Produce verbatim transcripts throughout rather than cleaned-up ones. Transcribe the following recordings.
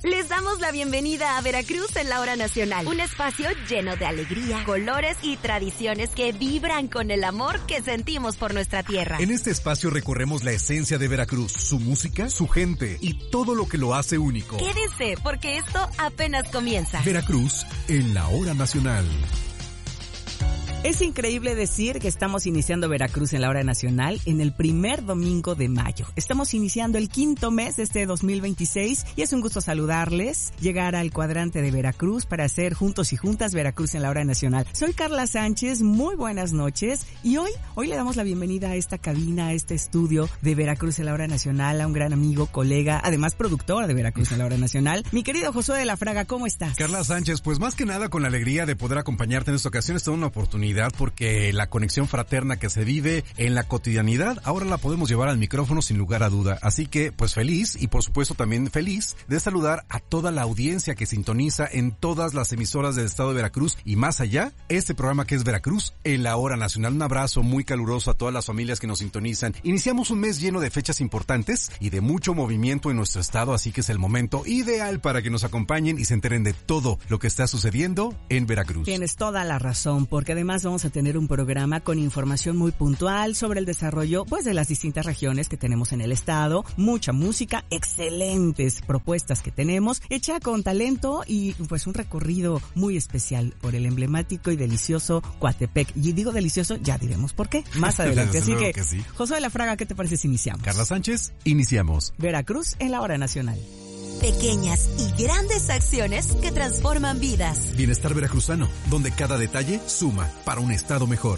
Les damos la bienvenida a Veracruz en la Hora Nacional, un espacio lleno de alegría, colores y tradiciones que vibran con el amor que sentimos por nuestra tierra. En este espacio recorremos la esencia de Veracruz, su música, su gente y todo lo que lo hace único. Quédense, porque esto apenas comienza. Veracruz en la Hora Nacional. Es increíble decir que estamos iniciando Veracruz en la Hora Nacional en el primer domingo de mayo. Estamos iniciando el quinto mes de este dos mil veintiséis y es un gusto saludarles, llegar al cuadrante de Veracruz para hacer juntos y juntas Veracruz en la Hora Nacional. Soy Carla Sánchez, muy buenas noches y hoy, hoy le damos la bienvenida a esta cabina, a este estudio de Veracruz en la Hora Nacional, a un gran amigo, colega, además productor de Veracruz en la Hora Nacional. Mi querido Josué de la Fraga, ¿cómo estás? Carla Sánchez, pues más que nada con la alegría de poder acompañarte en esta ocasión, es toda una oportunidad porque la conexión fraterna que se vive en la cotidianidad ahora la podemos llevar al micrófono sin lugar a duda. Así que pues feliz y por supuesto también feliz de saludar a toda la audiencia que sintoniza en todas las emisoras del estado de Veracruz y más allá, este programa que es Veracruz en la Hora Nacional. Un abrazo muy caluroso a todas las familias que nos sintonizan. Iniciamos un mes lleno de fechas importantes y de mucho movimiento en nuestro estado, así que es el momento ideal para que nos acompañen y se enteren de todo lo que está sucediendo en Veracruz. Tienes toda la razón, porque además vamos a tener un programa con información muy puntual sobre el desarrollo pues de las distintas regiones que tenemos en el estado, mucha música, excelentes propuestas que tenemos, hecha con talento y pues un recorrido muy especial por el emblemático y delicioso Coatepec. Y digo delicioso, ya diremos por qué, más adelante. Así que, que sí. Josué de la Fraga, ¿qué te parece si iniciamos? Carla Sánchez, iniciamos. Veracruz en la Hora Nacional. Pequeñas y grandes acciones que transforman vidas. Bienestar veracruzano, donde cada detalle suma para un estado mejor.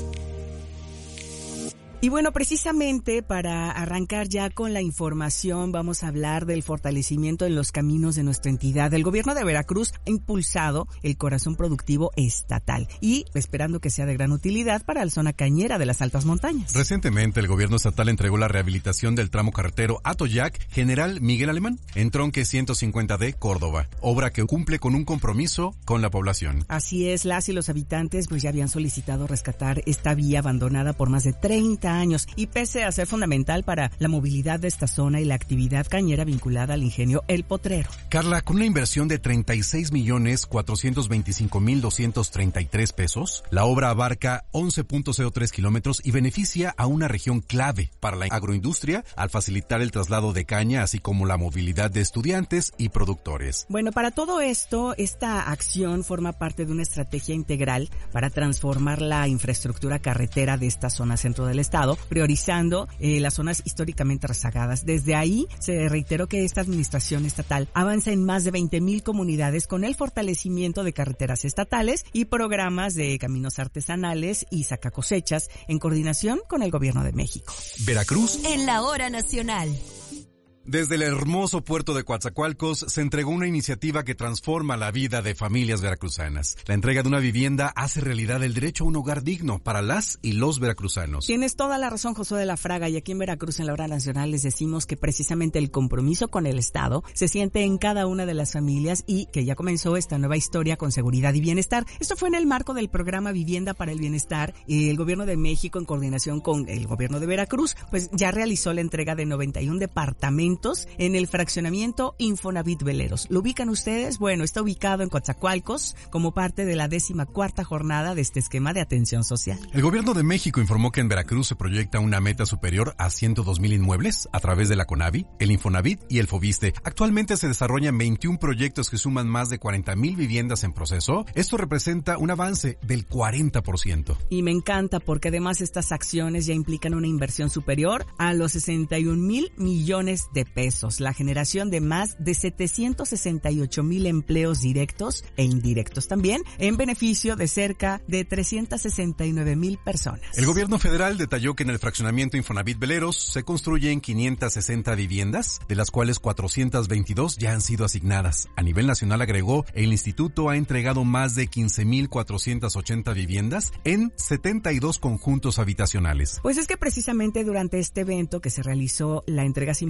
Y bueno, precisamente para arrancar ya con la información, vamos a hablar del fortalecimiento en los caminos de nuestra entidad. El gobierno de Veracruz ha impulsado el corazón productivo estatal y esperando que sea de gran utilidad para la zona cañera de las altas montañas. Recientemente el gobierno estatal entregó la rehabilitación del tramo carretero Atoyac General Miguel Alemán en tronque ciento cincuenta D Córdoba, obra que cumple con un compromiso con la población. Así es, las y los habitantes pues ya habían solicitado rescatar esta vía abandonada por más de treinta años y pese a ser fundamental para la movilidad de esta zona y la actividad cañera vinculada al ingenio El Potrero. Carla, con una inversión de treinta y seis millones cuatrocientos veinticinco mil doscientos treinta y tres pesos, la obra abarca once punto cero tres kilómetros y beneficia a una región clave para la agroindustria al facilitar el traslado de caña, así como la movilidad de estudiantes y productores. Bueno, para todo esto, esta acción forma parte de una estrategia integral para transformar la infraestructura carretera de esta zona centro del estado, priorizando eh, las zonas históricamente rezagadas. Desde ahí se reiteró que esta administración estatal avanza en más de veinte mil comunidades con el fortalecimiento de carreteras estatales y programas de caminos artesanales y sacacosechas en coordinación con el gobierno de México. Veracruz en la Hora Nacional. Desde el hermoso puerto de Coatzacoalcos se entregó una iniciativa que transforma la vida de familias veracruzanas. La entrega de una vivienda hace realidad el derecho a un hogar digno para las y los veracruzanos. Tienes toda la razón, Josué de la Fraga, y aquí en Veracruz en la Hora Nacional les decimos que precisamente el compromiso con el Estado se siente en cada una de las familias y que ya comenzó esta nueva historia con seguridad y bienestar. Esto fue en el marco del programa Vivienda para el Bienestar. El gobierno de México, en coordinación con el gobierno de Veracruz, pues ya realizó la entrega de noventa y uno departamentos en el fraccionamiento Infonavit Veleros. ¿Lo ubican ustedes? Bueno, está ubicado en Coatzacoalcos como parte de la décima cuarta jornada de este esquema de atención social. El gobierno de México informó que en Veracruz se proyecta una meta superior a ciento dos mil inmuebles a través de la CONAVI, el Infonavit y el Fobiste. Actualmente se desarrollan veintiún proyectos que suman más de cuarenta mil viviendas en proceso. Esto representa un avance del cuarenta por ciento. Y me encanta porque además estas acciones ya implican una inversión superior a los sesenta y un mil millones de pesos, la generación de más de setecientos sesenta y ocho mil empleos directos e indirectos también, en beneficio de cerca de trescientos sesenta y nueve mil personas. El gobierno federal detalló que en el fraccionamiento Infonavit Veleros se construyen quinientas sesenta viviendas, de las cuales cuatrocientas veintidós ya han sido asignadas. A nivel nacional, agregó, el instituto ha entregado más de quince mil cuatrocientas ochenta viviendas en setenta y dos conjuntos habitacionales. Pues es que precisamente durante este evento que se realizó la entrega simbólica de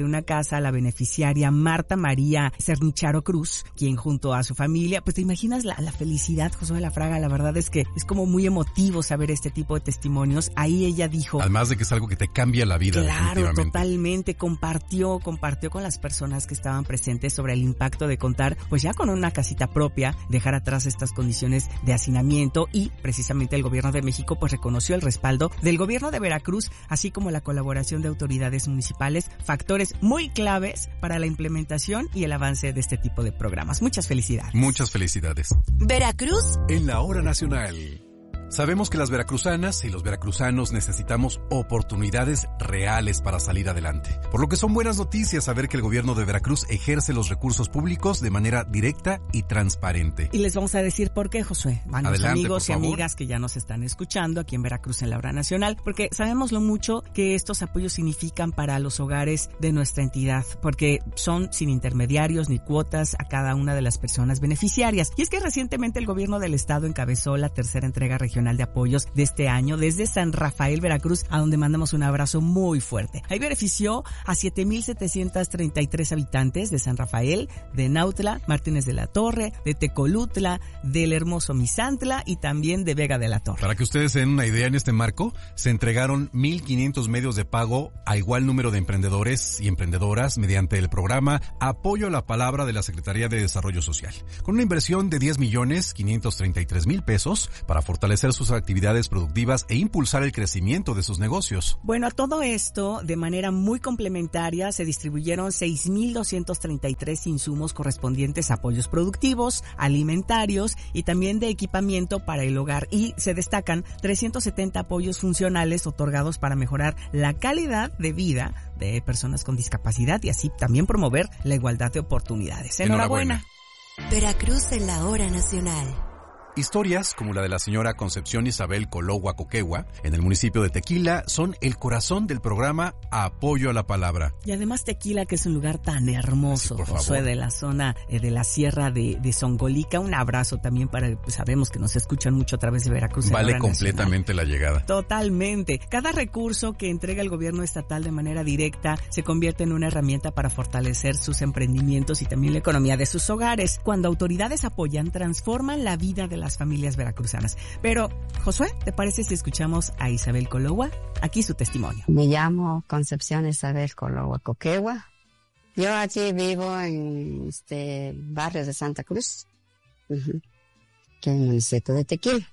una casa a la beneficiaria Marta María Cernicharo Cruz, quien junto a su familia, pues te imaginas la, la felicidad, Josué de la Fraga, la verdad es que es como muy emotivo saber este tipo de testimonios. Ahí ella dijo... Además de que es algo que te cambia la vida. Claro, totalmente, compartió, compartió con las personas que estaban presentes sobre el impacto de contar, pues ya con una casita propia, dejar atrás estas condiciones de hacinamiento, y precisamente el gobierno de México pues reconoció el respaldo del gobierno de Veracruz, así como la colaboración de autoridades municipales, factores muy claves para la implementación y el avance de este tipo de programas. Muchas felicidades. Muchas felicidades. Veracruz en la hora nacional. Sabemos que las veracruzanas y los veracruzanos necesitamos oportunidades reales para salir adelante. Por lo que son buenas noticias saber que el gobierno de Veracruz ejerce los recursos públicos de manera directa y transparente. Y les vamos a decir por qué, Josué. A los Adelante, amigos y amigas que ya nos están escuchando aquí en Veracruz en la hora nacional, porque sabemos lo mucho que estos apoyos significan para los hogares de nuestra entidad, porque son sin intermediarios ni cuotas a cada una de las personas beneficiarias. Y es que recientemente el gobierno del estado encabezó la tercera entrega regional de apoyos de este año desde San Rafael, Veracruz, a donde mandamos un abrazo muy fuerte. Ahí benefició a siete mil setecientos treinta y tres habitantes de San Rafael, de Nautla, Martínez de la Torre, de Tecolutla, del hermoso Misantla y también de Vega de la Torre. Para que ustedes se den una idea, en este marco se entregaron mil quinientos medios de pago a igual número de emprendedores y emprendedoras mediante el programa Apoyo a la Palabra de la Secretaría de Desarrollo Social, con una inversión de diez millones quinientos treinta y tres mil pesos para fortalecer sus actividades productivas e impulsar el crecimiento de sus negocios. Bueno, a todo esto, de manera muy complementaria, se distribuyeron seis mil doscientos treinta y tres insumos correspondientes a apoyos productivos, alimentarios y también de equipamiento para el hogar, y se destacan trescientos setenta apoyos funcionales otorgados para mejorar la calidad de vida de personas con discapacidad y así también promover la igualdad de oportunidades. Enhorabuena. Enhorabuena. Veracruz en la hora nacional. Historias como la de la señora Concepción Isabel Cologua Coquegua, en el municipio de Tequila, son el corazón del programa Apoyo a la Palabra. Y además Tequila, que es un lugar tan hermoso, sí, Josué, de la zona eh, de la sierra de, de Zongolica. Un abrazo también para, pues sabemos que nos escuchan mucho a través de Veracruz. Vale completamente la llegada. Totalmente. Cada recurso que entrega el gobierno estatal de manera directa se convierte en una herramienta para fortalecer sus emprendimientos y también la economía de sus hogares. Cuando autoridades apoyan, transforman la vida de las familias veracruzanas. Pero, Josué, ¿te parece si escuchamos a Isabel Cologua? Aquí su testimonio. Me llamo Concepción Isabel Cologua Coquegua. Yo allí vivo en este barrio de Santa Cruz, uh-huh, que es el municipio de Tequila.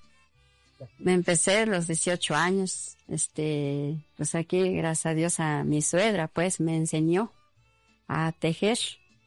Me empecé a los dieciocho años, este, pues aquí, gracias a Dios, a mi suegra, pues, me enseñó a tejer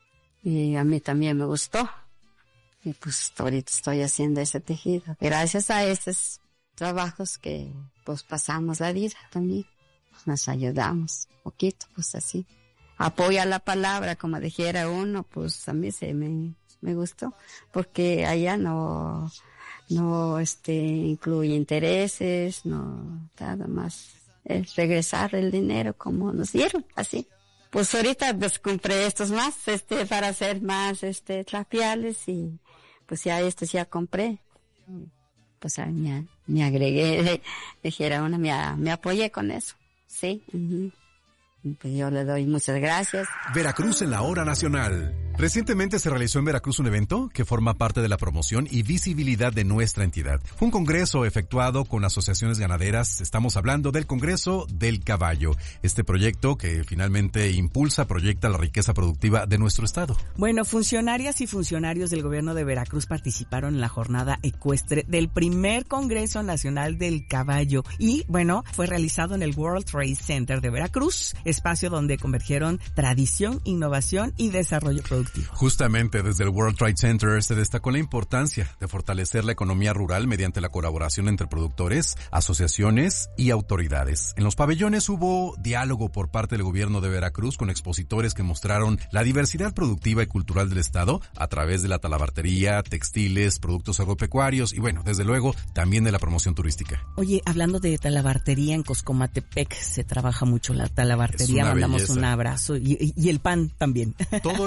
y a mí también me gustó. Y pues ahorita estoy haciendo ese tejido. Gracias a estos trabajos que pues pasamos la vida también. Nos ayudamos un poquito, pues así. Apoya la palabra, como dijera uno, pues a mí se me, me gustó. Porque allá no, no este, incluye intereses, no, nada más. Es regresar el dinero como nos dieron, así. Pues ahorita pues compré estos más, este, para hacer más, este, trapiales y pues ya estos ya compré. Pues me, me agregué, dijera una, me, me apoyé con eso, sí. Uh-huh. Pues yo le doy muchas gracias. Veracruz en la hora nacional. Recientemente se realizó en Veracruz un evento que forma parte de la promoción y visibilidad de nuestra entidad. Fue un congreso efectuado con asociaciones ganaderas. Estamos hablando del Congreso del Caballo. Este proyecto que finalmente impulsa, proyecta la riqueza productiva de nuestro estado. Bueno, funcionarias y funcionarios del gobierno de Veracruz participaron en la jornada ecuestre del primer Congreso Nacional del Caballo. Y, bueno, fue realizado en el World Trade Center de Veracruz, espacio donde convergieron tradición, innovación y desarrollo productivo. Justamente desde el World Trade Center se destacó la importancia de fortalecer la economía rural mediante la colaboración entre productores, asociaciones y autoridades. En los pabellones hubo diálogo por parte del gobierno de Veracruz con expositores que mostraron la diversidad productiva y cultural del estado a través de la talabartería, textiles, productos agropecuarios y bueno, desde luego también de la promoción turística. Oye, hablando de talabartería, en Coscomatepec se trabaja mucho la talabartería, mandamos belleza. Un abrazo y, y, y el pan también. Todo el, el, el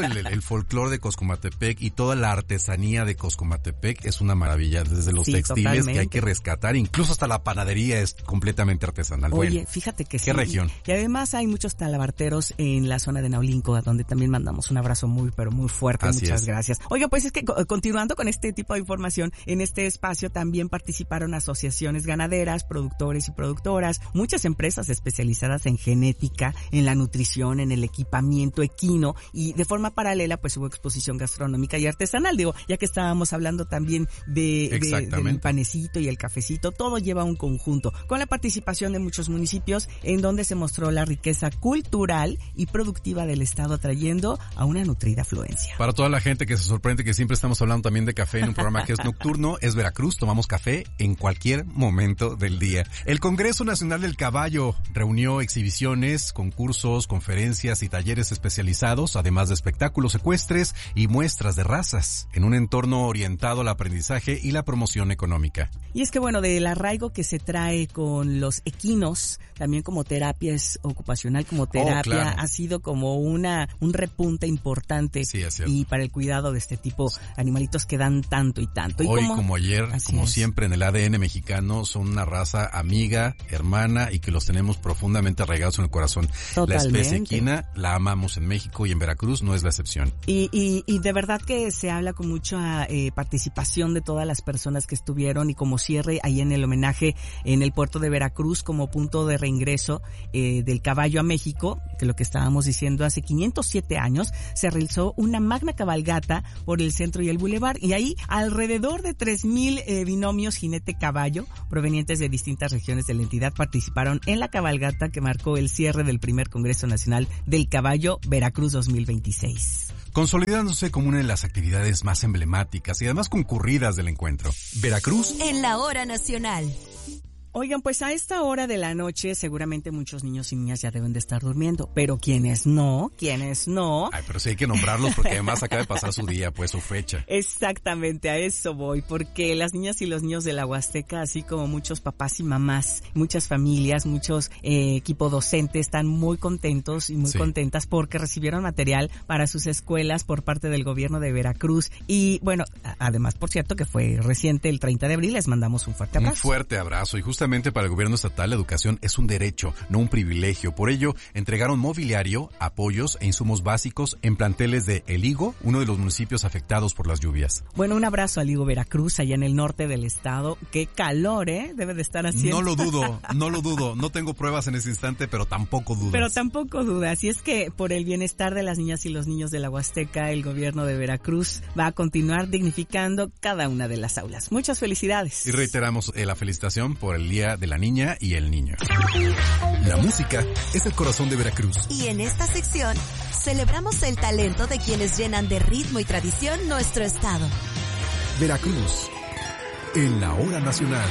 folclore de Coscomatepec y toda la artesanía de Coscomatepec es una maravilla, desde los sí, textiles totalmente. Que hay que rescatar, incluso hasta la panadería es completamente artesanal. Oye, bueno, fíjate que ¿qué sí. región? Y además hay muchos talabarteros en la zona de Naulinco, a donde también mandamos un abrazo muy, pero muy fuerte. Así Muchas es. Gracias. Oiga, pues es que continuando con este tipo de información, en este espacio también participaron asociaciones ganaderas, productores y productoras, muchas empresas especializadas en genética, en la nutrición, en el equipamiento equino, y de forma paralela pues hubo exposición gastronómica y artesanal. Digo, ya que estábamos hablando también de, de del panecito y el cafecito, todo lleva un conjunto, con la participación de muchos municipios en donde se mostró la riqueza cultural y productiva del estado, atrayendo a una nutrida afluencia. Para toda la gente que se sorprende que siempre estamos hablando también de café en un programa que es nocturno, es Veracruz, tomamos café en cualquier momento del día. El Congreso Nacional del Caballo reunió exhibiciones, concursos, conferencias y talleres especializados, además de espectáculos ecuestres y muestras de razas, en un entorno orientado al aprendizaje y la promoción económica. Y es que bueno, del arraigo que se trae con los equinos, también como terapia es ocupacional, como terapia, oh, claro. ha sido como una un repunte importante sí, y para el cuidado de este tipo de animalitos que dan tanto y tanto. Y hoy como, como ayer, como es. siempre en el A D N mexicano, son una raza amiga, hermana y que los tenemos profundamente arraigados en el corazón. Totalmente. La especie equina la amamos en México y en Veracruz no es la excepción. Y, y, y de verdad que se habla con mucha eh, participación de todas las personas que estuvieron, y como cierre ahí en el homenaje en el puerto de Veracruz como punto de reingreso eh, del caballo a México, que lo que estábamos diciendo, hace quinientos siete años se realizó una magna cabalgata por el centro y el bulevar, y ahí alrededor de tres mil eh, binomios jinete-caballo provenientes de distintas regiones de la entidad participaron en la cabalgata que marcó el cierre del primer Congreso Nacional del Caballo Veracruz dos mil veintiséis. Consolidándose como una de las actividades más emblemáticas y además concurridas del encuentro. Veracruz en la hora nacional. Oigan, pues a esta hora de la noche seguramente muchos niños y niñas ya deben de estar durmiendo, pero quienes no, quienes no... Ay, pero sí hay que nombrarlos porque además acaba de pasar su día, pues su fecha. Exactamente, a eso voy, porque las niñas y los niños de la Huasteca, así como muchos papás y mamás, muchas familias, muchos eh, equipo docente están muy contentos y muy sí. contentas porque recibieron material para sus escuelas por parte del gobierno de Veracruz. Y bueno, además, por cierto, que fue reciente, el treinta de abril, les mandamos un fuerte abrazo. Un fuerte abrazo, y justo Justamente para el gobierno estatal, la educación es un derecho, no un privilegio. Por ello, entregaron mobiliario, apoyos e insumos básicos en planteles de El Higo, uno de los municipios afectados por las lluvias. Bueno, un abrazo al Higo Veracruz, allá en el norte del estado. Qué calor, ¿eh? Debe de estar haciendo. No lo dudo, no lo dudo. No tengo pruebas en ese instante, pero tampoco dudas. Pero tampoco dudas. Y es que por el bienestar de las niñas y los niños de la Huasteca, el gobierno de Veracruz va a continuar dignificando cada una de las aulas. Muchas felicidades. Y reiteramos eh, la felicitación por el Día de la Niña y el Niño. La música es el corazón de Veracruz. Y en esta sección celebramos el talento de quienes llenan de ritmo y tradición nuestro estado. Veracruz, en la hora nacional.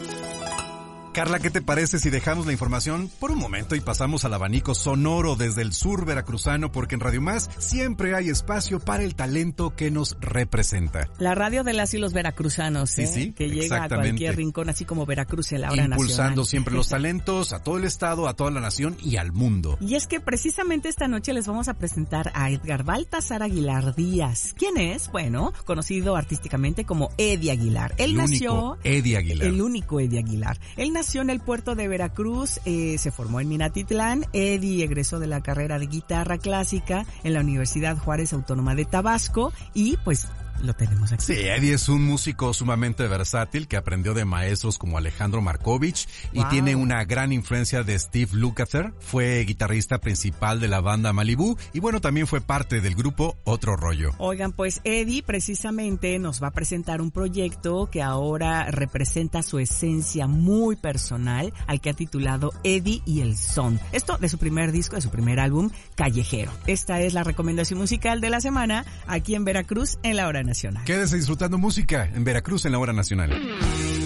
Carla, ¿qué te parece si dejamos la información por un momento y pasamos al abanico sonoro desde el sur veracruzano? Porque en Radio Más siempre hay espacio para el talento que nos representa. La radio de las y los veracruzanos, ¿eh? Sí, sí, que llega a cualquier rincón, así como Veracruz en la hora nacional. Impulsando siempre los talentos a todo el estado, a toda la nación y al mundo. Y es que precisamente esta noche les vamos a presentar a Edgar Baltasar Aguilar Díaz. ¿Quién es? Bueno, conocido artísticamente como Eddie Aguilar. Él el nació... único Eddie Aguilar. El único Eddie Aguilar. Él nació Nació en el puerto de Veracruz, eh, se formó en Minatitlán. Eddie egresó de la carrera de guitarra clásica en la Universidad Juárez Autónoma de Tabasco y pues lo tenemos aquí. Sí, Eddie es un músico sumamente versátil que aprendió de maestros como Alejandro Markovich y wow. tiene una gran influencia de Steve Lukather. Fue guitarrista principal de la banda Malibu y bueno, también fue parte del grupo Otro Rollo. Oigan, pues Eddie precisamente nos va a presentar un proyecto que ahora representa su esencia muy personal, al que ha titulado Eddie y el Son. Esto de su primer disco, de su primer álbum, Callejero. Esta es la recomendación musical de la semana aquí en Veracruz en la hora nacional. Quédese disfrutando música en Veracruz en la hora nacional.